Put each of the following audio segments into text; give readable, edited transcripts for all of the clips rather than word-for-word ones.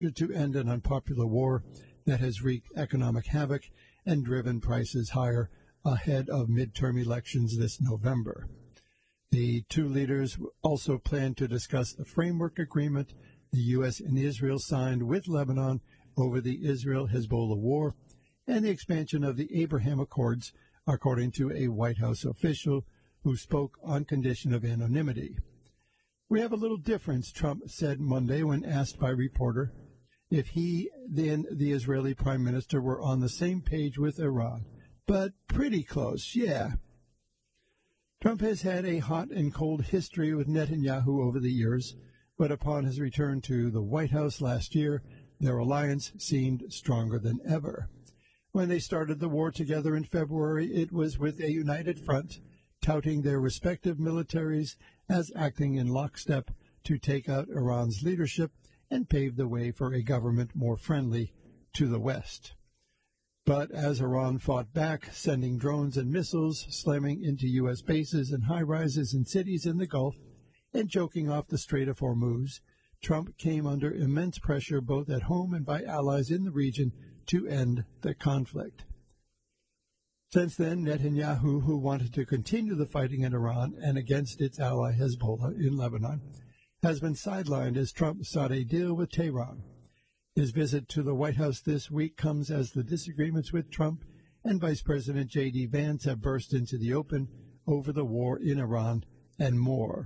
to end an unpopular war that has wreaked economic havoc and driven prices higher ahead of midterm elections this November. The two leaders also plan to discuss the framework agreement the U.S. and Israel signed with Lebanon over the Israel-Hezbollah war and the expansion of the Abraham Accords, according to a White House official who spoke on condition of anonymity. "We have a little difference," Trump said Monday when asked by a reporter if he, then the Israeli prime minister, were on the same page with Iran. "But pretty close, yeah." Trump has had a hot and cold history with Netanyahu over the years, but upon his return to the White House last year, their alliance seemed stronger than ever. When they started the war together in February, it was with a united front, touting their respective militaries as acting in lockstep to take out Iran's leadership and pave the way for a government more friendly to the West. But as Iran fought back, sending drones and missiles, slamming into U.S. bases and high-rises in cities in the Gulf, and choking off the Strait of Hormuz, Trump came under immense pressure both at home and by allies in the region to end the conflict. Since then, Netanyahu, who wanted to continue the fighting in Iran and against its ally Hezbollah in Lebanon, has been sidelined as Trump sought a deal with Tehran. His visit to the White House this week comes as the disagreements with Trump and Vice President J.D. Vance have burst into the open over the war in Iran and more.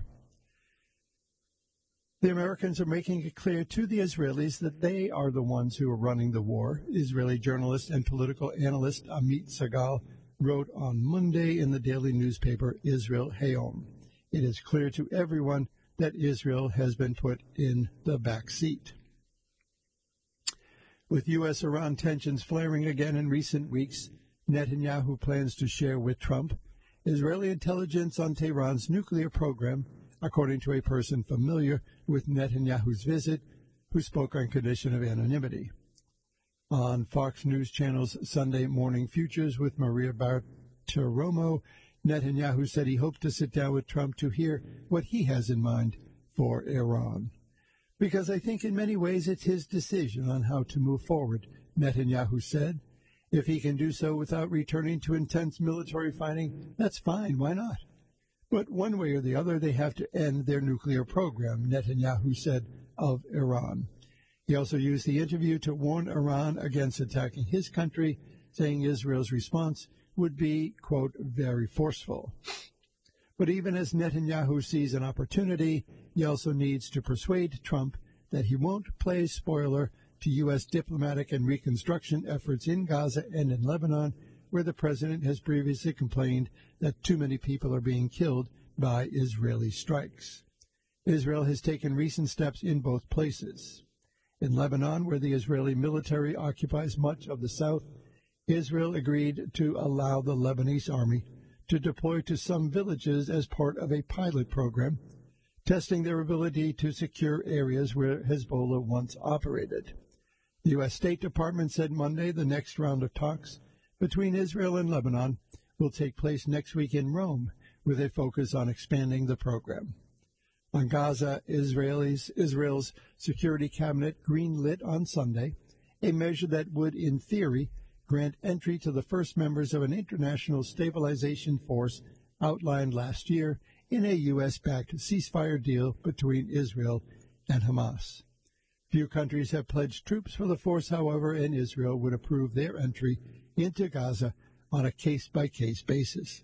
The Americans are making it clear to the Israelis that they are the ones who are running the war, Israeli journalist and political analyst Amit Segal wrote on Monday in the daily newspaper Israel Hayom. It is clear to everyone that Israel has been put in the back seat. With U.S.-Iran tensions flaring again in recent weeks, Netanyahu plans to share with Trump Israeli intelligence on Tehran's nuclear program, according to a person familiar with Netanyahu's visit, who spoke on condition of anonymity. On Fox News Channel's Sunday Morning Futures with Maria Bartiromo, Netanyahu said he hoped to sit down with Trump to hear what he has in mind for Iran. "Because I think in many ways it's his decision on how to move forward," Netanyahu said. "If he can do so without returning to intense military fighting, that's fine, why not? But one way or the other, they have to end their nuclear program," Netanyahu said of Iran. He also used the interview to warn Iran against attacking his country, saying Israel's response would be, quote, very forceful. But even as Netanyahu sees an opportunity, he also needs to persuade Trump that he won't play spoiler to U.S. diplomatic and reconstruction efforts in Gaza and in Lebanon, where the president has previously complained that too many people are being killed by Israeli strikes. Israel has taken recent steps in both places. In Lebanon, where the Israeli military occupies much of the south, Israel agreed to allow the Lebanese army to deploy to some villages as part of a pilot program, testing their ability to secure areas where Hezbollah once operated. The U.S. State Department said Monday the next round of talks between Israel and Lebanon will take place next week in Rome, with a focus on expanding the program. On Gaza, Israel's Security Cabinet greenlit on Sunday a measure that would, in theory, grant entry to the first members of an international stabilization force outlined last year in a U.S.-backed ceasefire deal between Israel and Hamas. Few countries have pledged troops for the force, however, and Israel would approve their entry into Gaza on a case-by-case basis.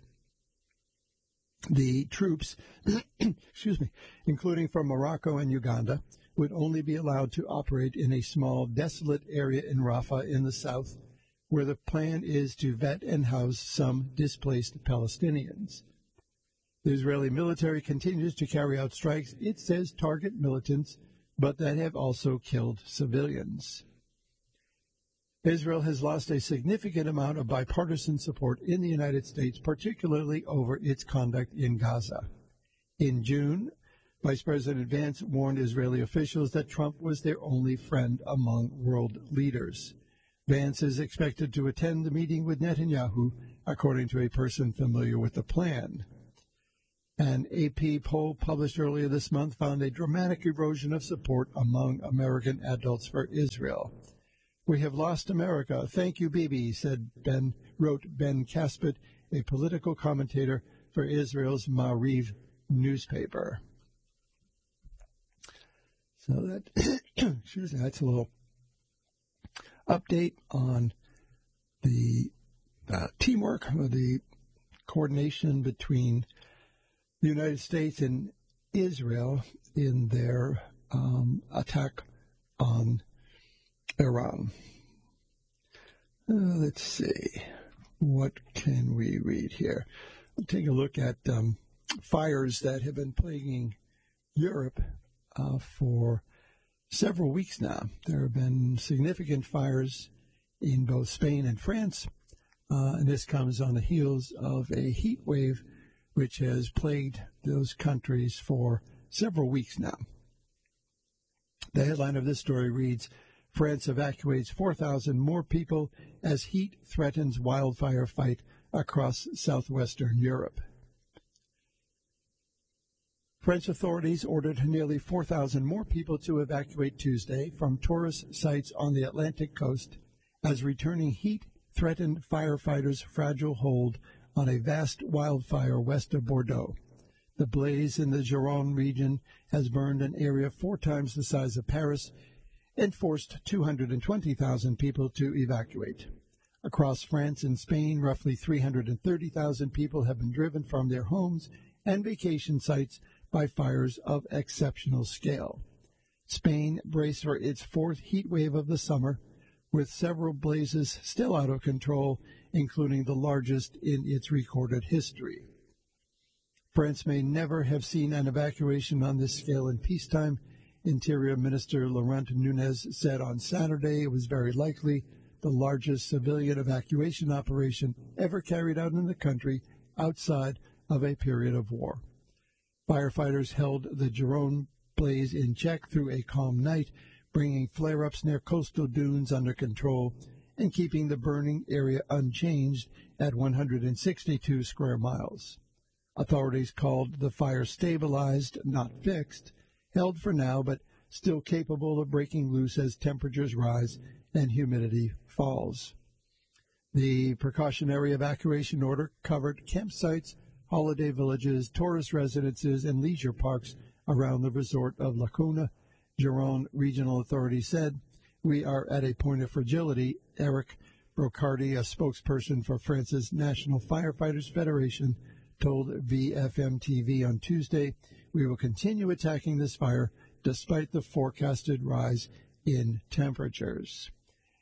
The troops, including from Morocco and Uganda, would only be allowed to operate in a small, desolate area in Rafah in the south, where the plan is to vet and house some displaced Palestinians. The Israeli military continues to carry out strikes, it says, target militants, but that have also killed civilians. Israel has lost a significant amount of bipartisan support in the United States, particularly over its conduct in Gaza. In June, Vice President Vance warned Israeli officials that Trump was their only friend among world leaders. Vance is expected to attend the meeting with Netanyahu, according to a person familiar with the plan. An AP poll published earlier this month found a dramatic erosion of support among American adults for Israel. "We have lost America. Thank you, Bibi," wrote Ben Caspit, a political commentator for Israel's Ma'ariv newspaper. So that, excuse me, that's a little update on the teamwork, or the coordination between the United States and Israel in their attack on Iran. Let's see. What can we read here? We'll take a look at fires that have been plaguing Europe for several weeks now. There have been significant fires in both Spain and France, and this comes on the heels of a heat wave which has plagued those countries for several weeks now. The headline of this story reads, "France evacuates 4,000 more people as heat threatens wildfire fight across southwestern Europe." French authorities ordered nearly 4,000 more people to evacuate Tuesday from tourist sites on the Atlantic coast as returning heat threatened firefighters' fragile hold on a vast wildfire west of Bordeaux. The blaze in the Gironde region has burned an area 4 times the size of Paris and forced 220,000 people to evacuate. Across France and Spain, roughly 330,000 people have been driven from their homes and vacation sites by fires of exceptional scale. Spain braced for its 4th heat wave of the summer, with several blazes still out of control, including the largest in its recorded history. France may never have seen an evacuation on this scale in peacetime. Interior Minister Laurent Nunez said on Saturday it was very likely the largest civilian evacuation operation ever carried out in the country outside of a period of war. Firefighters held the Gironde blaze in check through a calm night, bringing flare-ups near coastal dunes under control and keeping the burning area unchanged at 162 square miles. Authorities called the fire stabilized, not fixed, held for now, but still capable of breaking loose as temperatures rise and humidity falls. The precautionary evacuation order covered campsites, holiday villages, tourist residences, and leisure parks around the resort of La Cuna. Gironde regional authorities said, "We are at a point of fragility." Eric Brocardi, a spokesperson for France's National Firefighters Federation, told VFM TV on Tuesday, "We will continue attacking this fire despite the forecasted rise in temperatures."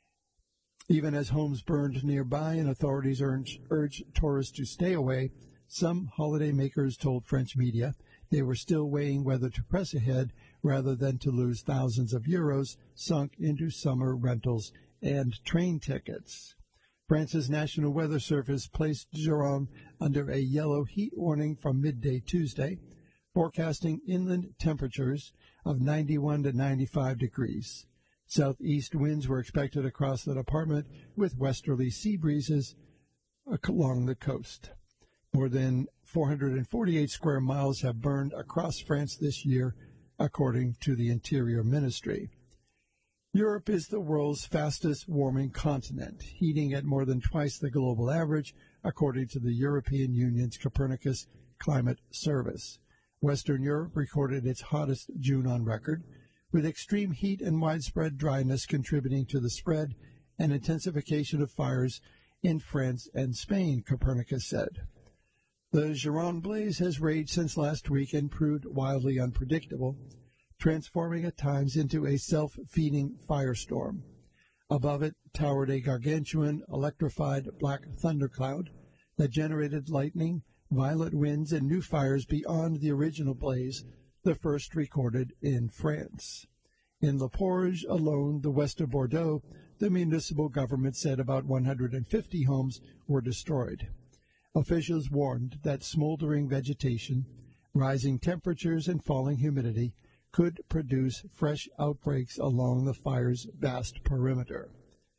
Even as homes burned nearby and authorities urged tourists to stay away, some holidaymakers told French media they were still weighing whether to press ahead rather than to lose thousands of euros sunk into summer rentals and train tickets. France's National Weather Service placed Gironde under a yellow heat warning from midday Tuesday, forecasting inland temperatures of 91 to 95 degrees. Southeast winds were expected across the department with westerly sea breezes along the coast. More than 448 square miles have burned across France this year, according to the Interior Ministry. Europe is the world's fastest warming continent, heating at more than twice the global average, according to the European Union's Copernicus Climate Service. Western Europe recorded its hottest June on record, with extreme heat and widespread dryness contributing to the spread and intensification of fires in France and Spain, Copernicus said. The Gironde blaze has raged since last week and proved wildly unpredictable, transforming at times into a self-feeding firestorm. Above it towered a gargantuan, electrified black thundercloud that generated lightning, violent winds, and new fires beyond the original blaze, the first recorded in France. In Le Porge alone, the west of Bordeaux, the municipal government said about 150 homes were destroyed. Officials warned that smoldering vegetation, rising temperatures, and falling humidity could produce fresh outbreaks along the fire's vast perimeter.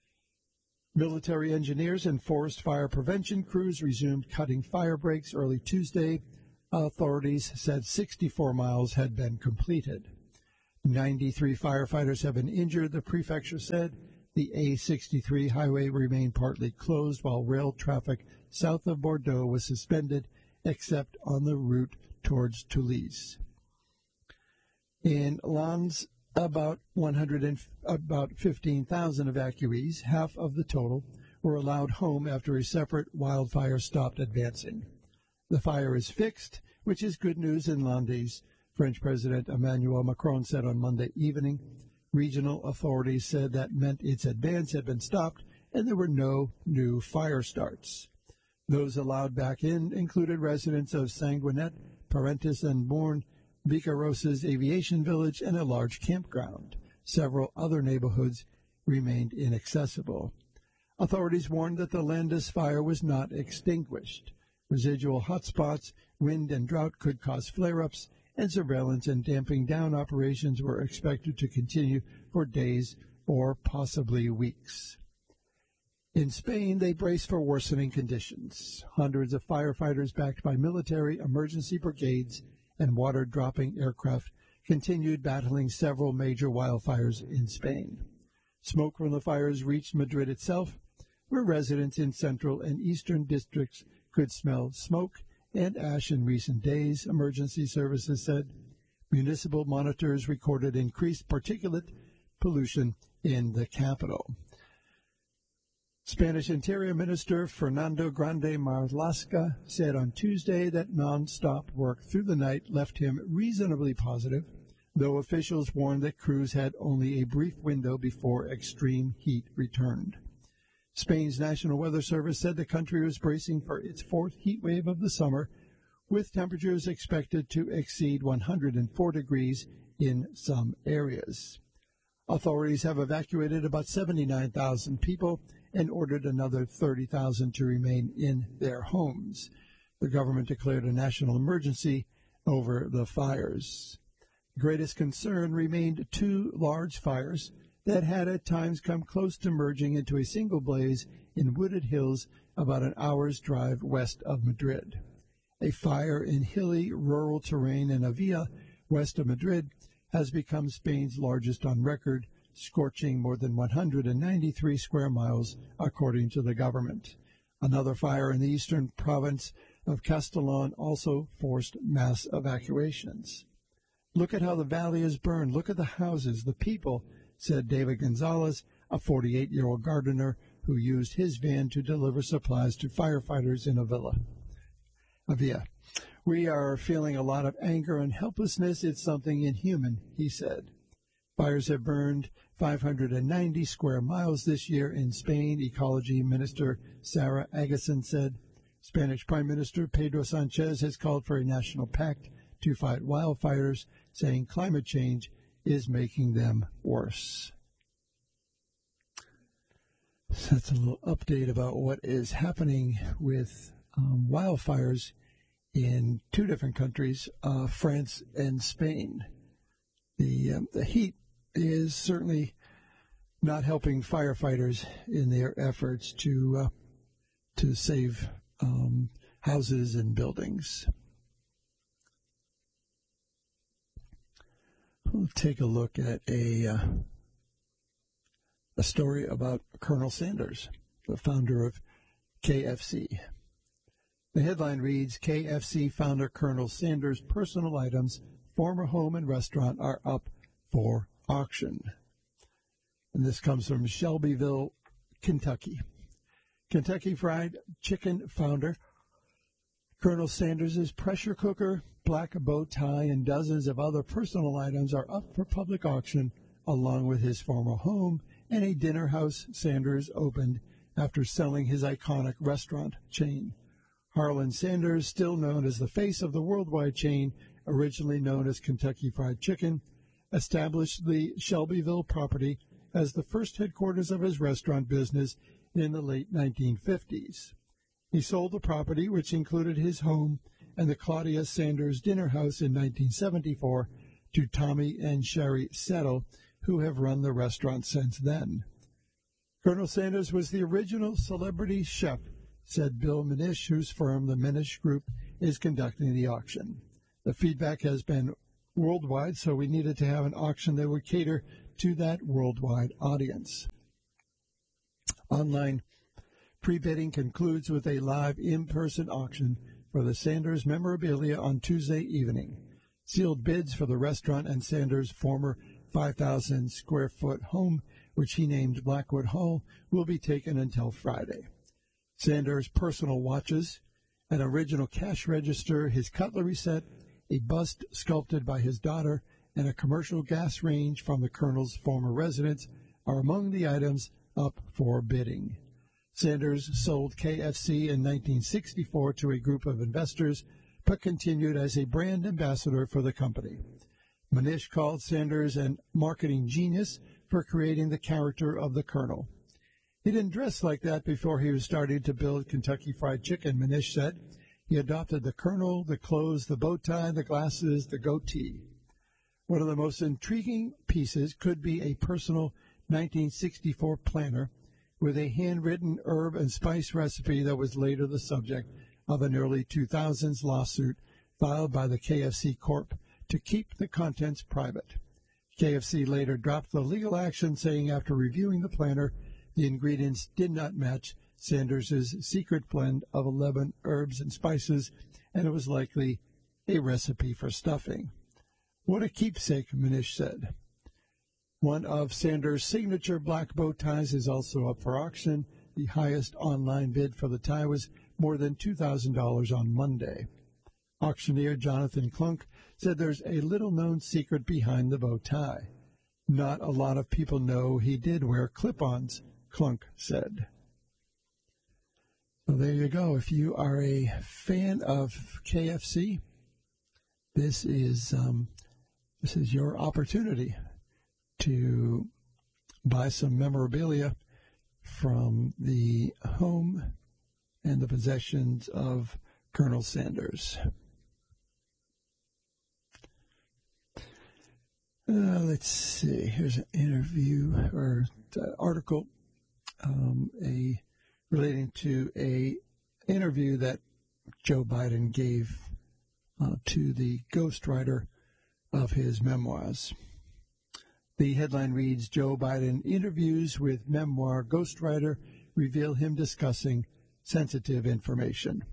Military engineers and forest fire prevention crews resumed cutting fire breaks early Tuesday Authorities said 64 miles had been completed. 93 firefighters have been injured, the prefecture said. The A63 highway remained partly closed while rail traffic south of Bordeaux was suspended, except on the route towards Toulouse. In Lens, about 15,000 evacuees, half of the total, were allowed home after a separate wildfire stopped advancing. The fire is fixed, which is good news in Landes, French President Emmanuel Macron said on Monday evening. Regional authorities said that meant its advance had been stopped and there were no new fire starts. Those allowed back in included residents of Sanguinet, Parentis and Bourne, Vicaros's aviation village, and a large campground. Several other neighborhoods remained inaccessible. Authorities warned that the Landes fire was not extinguished. Residual hotspots, wind, and drought could cause flare-ups, and surveillance and damping down operations were expected to continue for days or possibly weeks. In Spain, they brace for worsening conditions. Hundreds of firefighters backed by military, emergency brigades, and water-dropping aircraft continued battling several major wildfires in Spain. Smoke from the fires reached Madrid itself, where residents in central and eastern districts could smell smoke and ash in recent days, emergency services said. Municipal monitors recorded increased particulate pollution in the capital. Spanish Interior Minister Fernando Grande Marlaska said on Tuesday that non-stop work through the night left him reasonably positive, though officials warned that crews had only a brief window before extreme heat returned. Spain's National Weather Service said the country was bracing for its fourth heat wave of the summer, with temperatures expected to exceed 104 degrees in some areas. Authorities have evacuated about 79,000 people and ordered another 30,000 to remain in their homes. The government declared a national emergency over the fires. Greatest concern remained two large fires that had at times come close to merging into a single blaze in wooded hills about an hour's drive west of Madrid. A fire in hilly rural terrain in Avia, west of Madrid, has become Spain's largest on record, scorching more than 193 square miles, according to the government. Another fire in the eastern province of Castellón also forced mass evacuations. Look at how the valley is burned. Look at the houses, the people, said David Gonzalez, a 48-year-old gardener who used his van to deliver supplies to firefighters in Avia. We are feeling a lot of anger and helplessness. It's something inhuman, he said. Fires have burned 590 square miles this year in Spain, Ecology Minister Sarah Agassiz said. Spanish Prime Minister Pedro Sanchez has called for a national pact to fight wildfires, saying climate change is making them worse. So that's a little update about what is happening with wildfires in two different countries, France and Spain. The heat is certainly not helping firefighters in their efforts to save houses and buildings. We'll take a look at a story about Colonel Sanders, the founder of KFC. The headline reads, KFC founder Colonel Sanders' personal items, former home and restaurant are up for auction. And this comes from Shelbyville, Kentucky. Kentucky Fried Chicken founder Colonel Sanders' pressure cooker, black bow tie, and dozens of other personal items are up for public auction, along with his former home and a dinner house Sanders opened after selling his iconic restaurant chain. Harlan Sanders, still known as the face of the worldwide chain, originally known as Kentucky Fried Chicken, established the Shelbyville property as the first headquarters of his restaurant business in the late 1950s. He sold the property, which included his home and the Claudia Sanders Dinner House in 1974, to Tommy and Sherry Settle, who have run the restaurant since then. Colonel Sanders was the original celebrity chef, said Bill Minish, whose firm, the Minish Group, is conducting the auction. The feedback has been worldwide, so we needed to have an auction that would cater to that worldwide audience. Online pre-bidding concludes with a live in-person auction for the Sanders memorabilia on Tuesday evening. Sealed bids for the restaurant and Sanders' former 5,000-square-foot home, which he named Blackwood Hall, will be taken until Friday. Sanders' personal watches, an original cash register, his cutlery set, a bust sculpted by his daughter, and a commercial gas range from the Colonel's former residence are among the items up for bidding. Sanders sold KFC in 1964 to a group of investors, but continued as a brand ambassador for the company. Manish called Sanders an marketing genius for creating the character of the Colonel. He didn't dress like that before he was starting to build Kentucky Fried Chicken, Manish said. He adopted the Colonel, the clothes, the bow tie, the glasses, the goatee. One of the most intriguing pieces could be a personal 1964 planner with a handwritten herb and spice recipe that was later the subject of an early 2000s lawsuit filed by the KFC Corp. To keep the contents private. KFC later dropped the legal action, saying after reviewing the planner, the ingredients did not match Sanders' secret blend of 11 herbs and spices, and it was likely a recipe for stuffing. What a keepsake, Manish said. One of Sanders' signature black bow ties is also up for auction. The highest online bid for the tie was more than $2,000 on Monday. Auctioneer Jonathan Klunk said there's a little-known secret behind the bow tie. Not a lot of people know he did wear clip-ons, Klunk said. Well, there you go. If you are a fan of KFC, this is your opportunity to buy some memorabilia from the home and the possessions of Colonel Sanders. Let's see. Here's an interview or article relating to a interview that Joe Biden gave to the ghostwriter of his memoirs. The headline reads, Joe Biden interviews with memoir ghostwriter reveal him discussing sensitive information.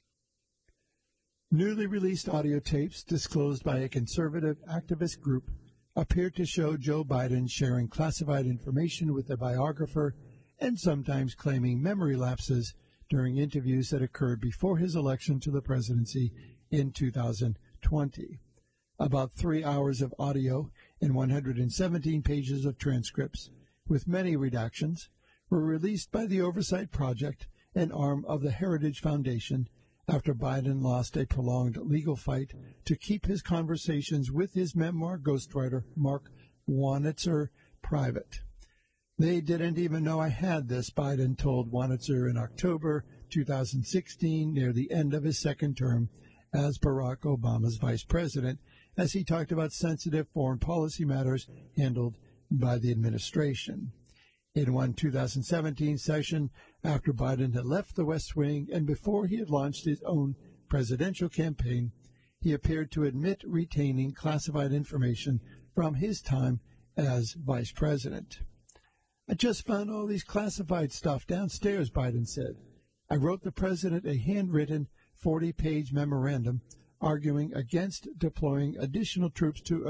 Newly released audio tapes disclosed by a conservative activist group appeared to show Joe Biden sharing classified information with a biographer and sometimes claiming memory lapses during interviews that occurred before his election to the presidency in 2020. About 3 hours of audio and 117 pages of transcripts, with many redactions, were released by the Oversight Project, an arm of the Heritage Foundation, after Biden lost a prolonged legal fight to keep his conversations with his memoir ghostwriter, Mark Wanitzer, private. They didn't even know I had this, Biden told Wanitzer in October 2016, near the end of his second term as Barack Obama's vice president, as he talked about sensitive foreign policy matters handled by the administration. In one 2017 session, after Biden had left the West Wing and before he had launched his own presidential campaign, he appeared to admit retaining classified information from his time as vice president. I just found all these classified stuff downstairs, Biden said. I wrote the president a handwritten 40-page memorandum arguing against deploying additional troops to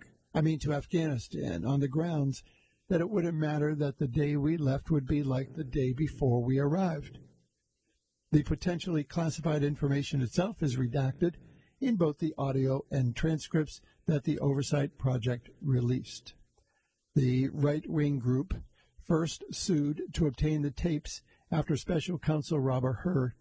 Afghanistan, on the grounds that it wouldn't matter that the day we left would be like the day before we arrived. The potentially classified information itself is redacted in both the audio and transcripts that the Oversight Project released. The right-wing group first sued to obtain the tapes after special counsel Robert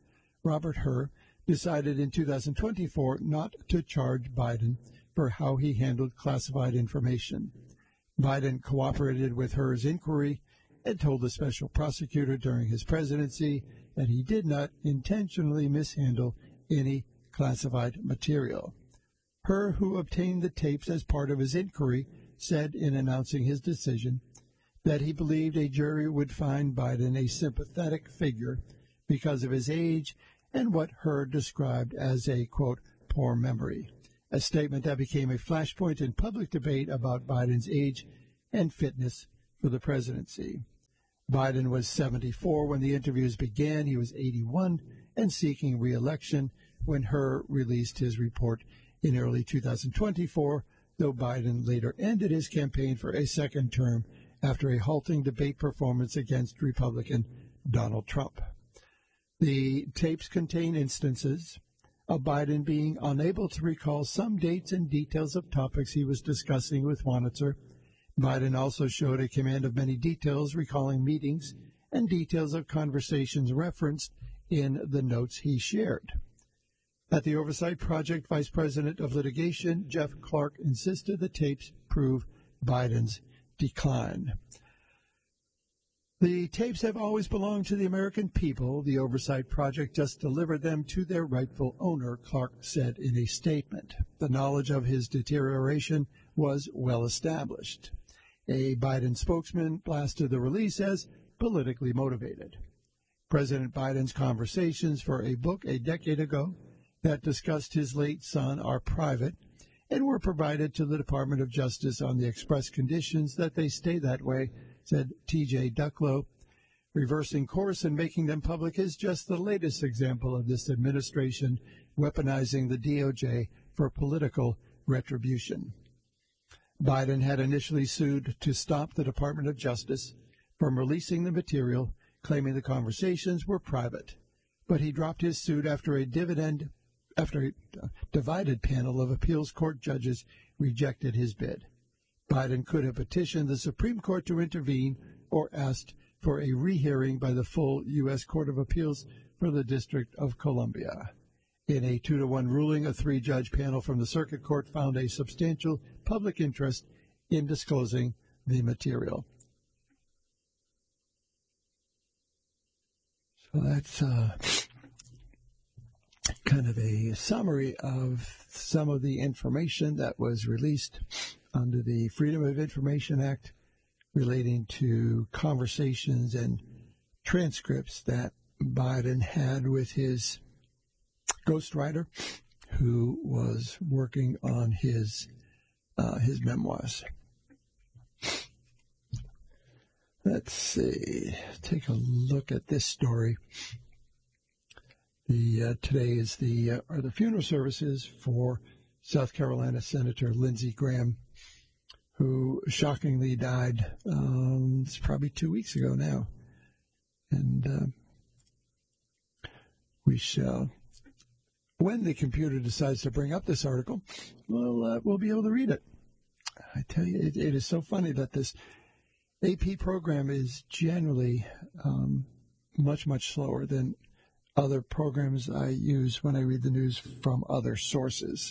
Hur decided in 2024 not to charge Biden for how he handled classified information. Biden cooperated with Hur's inquiry and told the special prosecutor during his presidency that he did not intentionally mishandle any classified material. Hur, who obtained the tapes as part of his inquiry, said in announcing his decision that he believed a jury would find Biden a sympathetic figure because of his age and what Hurd described as a, quote, poor memory, a statement that became a flashpoint in public debate about Biden's age and fitness for the presidency. Biden was 74 when the interviews began. He was 81 and seeking re-election when Hurd released his report in early 2024, though Biden later ended his campaign for a second term after a halting debate performance against Republican Donald Trump. The tapes contain instances of Biden being unable to recall some dates and details of topics he was discussing with Wanitzer. Biden also showed a command of many details, recalling meetings and details of conversations referenced in the notes he shared. At the Oversight Project, Vice President of Litigation Jeff Clark insisted the tapes prove Biden's decline. The tapes have always belonged to the American people. The Oversight Project just delivered them to their rightful owner, Clark said in a statement. The knowledge of his deterioration was well established. A Biden spokesman blasted the release as politically motivated. President Biden's conversations for a book a decade ago that discussed his late son are private and were provided to the Department of Justice on the express conditions that they stay that way, said T.J. Ducklow. Reversing course and making them public is just the latest example of this administration weaponizing the DOJ for political retribution. Biden had initially sued to stop the Department of Justice from releasing the material, claiming the conversations were private. But he dropped his suit after a divided panel of appeals court judges rejected his bid. Biden could have petitioned the Supreme Court to intervene or asked for a rehearing by the full U.S. Court of Appeals for the District of Columbia. In a 2-1 ruling, a 3-judge panel from the Circuit Court found a substantial public interest in disclosing the material. So that's kind of a summary of some of the information that was released under the Freedom of Information Act relating to conversations and transcripts that Biden had with his ghostwriter who was working on his memoirs. Let's see. Take a look at this story. Today is the funeral services for South Carolina Senator Lindsey Graham, who shockingly died. It's probably 2 weeks ago now, and we shall. When the computer decides to bring up this article, we'll be able to read it. I tell you, it is so funny that this AP program is generally much, much slower than other programs I use when I read the news from other sources.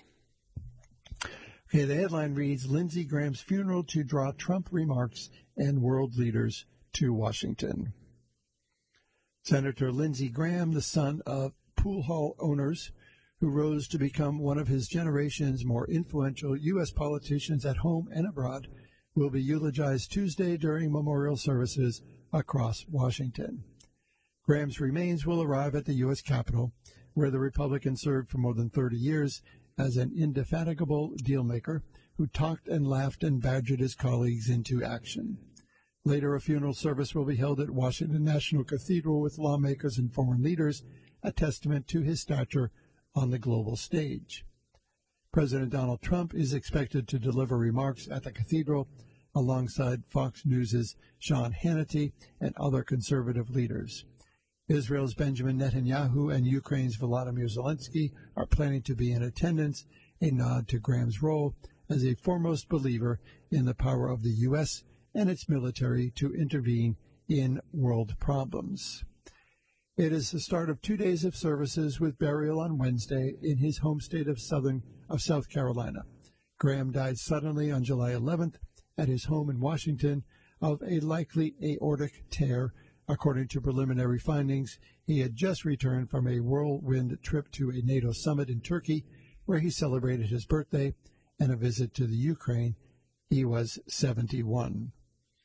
Okay, the headline reads, Lindsey Graham's funeral to draw Trump remarks and world leaders to Washington. Senator Lindsey Graham, the son of pool hall owners who rose to become one of his generation's more influential U.S. politicians at home and abroad, will be eulogized Tuesday during memorial services across Washington. Graham's remains will arrive at the U.S. Capitol, where the Republican served for more than 30 years as an indefatigable dealmaker who talked and laughed and badgered his colleagues into action. Later, a funeral service will be held at Washington National Cathedral with lawmakers and foreign leaders, a testament to his stature on the global stage. President Donald Trump is expected to deliver remarks at the cathedral alongside Fox News' Sean Hannity and other conservative leaders. Israel's Benjamin Netanyahu and Ukraine's Volodymyr Zelensky are planning to be in attendance, a nod to Graham's role as a foremost believer in the power of the U.S. and its military to intervene in world problems. It is the start of 2 days of services with burial on Wednesday in his home state of South Carolina. Graham died suddenly on July 11th at his home in Washington of a likely aortic tear. According to preliminary findings, he had just returned from a whirlwind trip to a NATO summit in Turkey, where he celebrated his birthday, and a visit to the Ukraine. He was 71.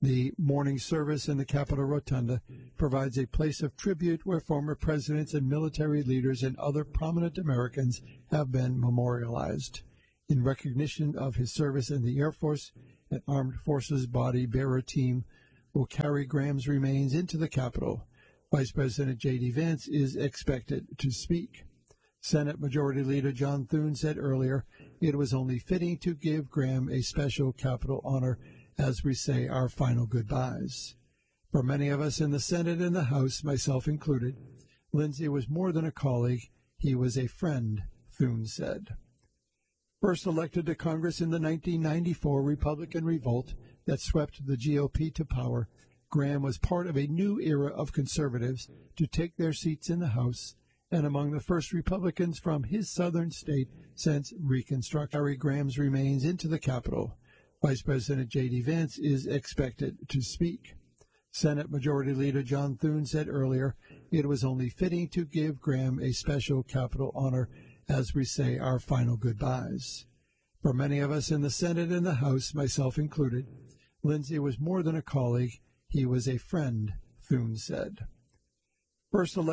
The morning service in the Capitol Rotunda provides a place of tribute where former presidents and military leaders and other prominent Americans have been memorialized. In recognition of his service in the Air Force, an Armed Forces Body Bearer team will carry Graham's remains into the Capitol. Vice President J.D. Vance is expected to speak. Senate Majority Leader John Thune said earlier it was only fitting to give Graham a special Capitol honor as we say our final goodbyes. For many of us in the Senate and the House, myself included, Lindsey was more than a colleague. He was a friend, Thune said. First elected to Congress in the 1994 Republican revolt that swept the GOP to power, Graham was part of a new era of conservatives to take their seats in the House and among the first Republicans from his southern state since Reconstruction. Carry Graham's remains into the Capitol. Vice President J.D. Vance is expected to speak. Senate Majority Leader John Thune said earlier it was only fitting to give Graham a special Capitol honor as we say our final goodbyes. For many of us in the Senate and the House, myself included, Lindsey was more than a colleague. He was a friend, Thune said. First elected